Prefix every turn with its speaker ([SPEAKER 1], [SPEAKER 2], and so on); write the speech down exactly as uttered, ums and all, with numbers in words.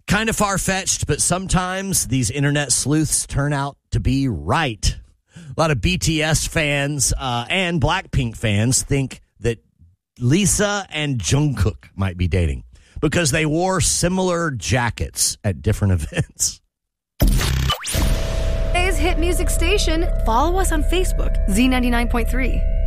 [SPEAKER 1] Kind of far-fetched, but sometimes these internet sleuths turn out to be right. A lot of B T S fans uh, and Blackpink fans think that Lisa and Jungkook might be dating because they wore similar jackets at different events.
[SPEAKER 2] Today's hit music station. Follow us on Facebook, Z ninety-nine point three.